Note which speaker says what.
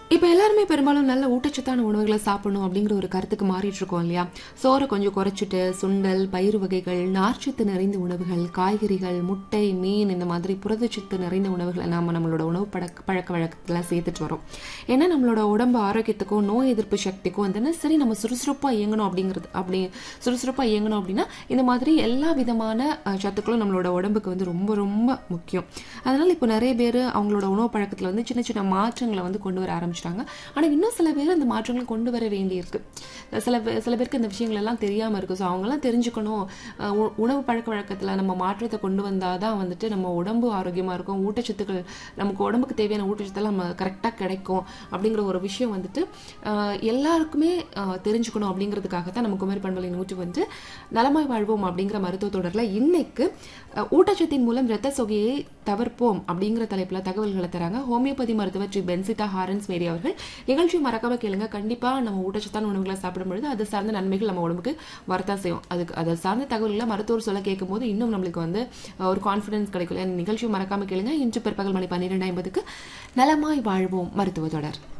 Speaker 1: இப்போ எல்லாருமே பெரும்பாலும் நல்ல ஊட்டச்சத்தான உணவுகளை சாப்பிடணும் அப்படிங்கிற ஒரு கருத்துக்கு மாறிட்டு இருக்கோம் இல்லையா? சோறை கொஞ்சம் குறைச்சிட்டு சுண்டல், பயிறு வகைகள், நார்ச்சத்து நிறைந்த உணவுகள், காய்கறிகள், முட்டை, மீன் இந்த மாதிரி புரதச்சத்து நிறைந்த உணவுகளை நாம நம்மளோட உணவு பழக்க வழக்கத்தில் சேர்த்துட்டு வரோம். ஏன்னா நம்மளோட உடம்பு ஆரோக்கியத்துக்கும் நோய் எதிர்ப்பு சக்திக்கும் வந்து சரி நம்ம சுறுசுறுப்பாக இயங்கணும் அப்படின்னா இந்த மாதிரி எல்லா விதமான சத்துக்களும் நம்மளோட உடம்புக்கு வந்து ரொம்ப ரொம்ப முக்கியம். அதனால இப்போ நிறைய பேர் அவங்களோட உணவு பழக்கத்தில் வந்து சின்ன சின்ன மாற்றங்களை வந்து கொண்டு வர ஆரம்பிச்சிட்டாங்க. ஆனால் இன்னும் சில பேர் அந்த மாற்றங்களை கொண்டு வர வேண்டியிருக்கு. சில பேருக்கு இந்த விஷயங்கள் எல்லாம் தெரியாமல் இருக்கு. ஸோ அவங்கெல்லாம் தெரிஞ்சுக்கணும். உணவு பழக்க வழக்கத்தில் நம்ம மாற்றத்தை கொண்டு வந்தாதான் வந்துட்டு நம்ம உடம்பு ஆரோக்கியமாக இருக்கும், ஊட்டச்சத்துக்கள் நமக்கு உடம்புக்கு தேவையான ஊட்டச்சத்தெல்லாம் நம்ம கரெக்டாக கிடைக்கும் அப்படிங்கிற ஒரு விஷயம் வந்துட்டு எல்லாருக்குமே தெரிஞ்சுக்கணும். அப்படிங்கிறதுக்காக தான் நம்ம குமரி பண்பலை 101 நலமாய் வாழ்வோம் அப்படிங்கிற மருத்துவ தொடரில் இன்னைக்கு ஊட்டச்சத்தின் மூலம் இரத்த சோகையை தவிர்ப்போம் அப்படிங்கிற தலைப்பில் தகவல்களை தராங்க ஹோமியோபதி மருத்துவர் ஸ்ரீ பென்சிட்டா ஹாரன்ஸ் மேரி அவர்கள். நிகழ்ச்சி மறக்காம கேளுங்க. கண்டிப்பா நம்ம ஊட்டச்சத்தான உணவுகளை சாப்பிடும்பொழுது அது சார்ந்த நன்மைகள் நம்ம உடம்புக்கு வரத்தான் செய்யும். அதுக்கு அதை சார்ந்த தகவல்களை மருத்துவர் சொல்ல கேட்கும் போது இன்னும் நம்மளுக்கு வந்து ஒரு கான்ஃபிடன்ஸ் கிடைக்கும். நிகழ்ச்சி மறக்காம கேளுங்க. இன்று பிற்பகல் மணி 12:50 நலமாய் வாழ்வோம் மருத்துவ தொடர்.